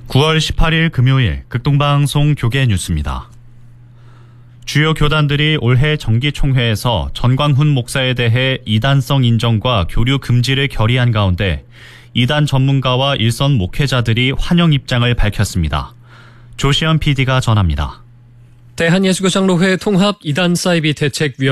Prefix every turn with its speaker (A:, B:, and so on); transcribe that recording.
A: 9월 18일 금요일 극동방송 교계 뉴스입니다. 주요 교단들이 올해 정기총회에서 전광훈 목사에 대해 이단성 인정과 교류 금지를 결의한 가운데 이단 전문가와 일선 목회자들이 환영 입장을 밝혔습니다. 조시연 PD가 전합니다.
B: 대한예수교장로회 통합 이단 사이비 대책위원회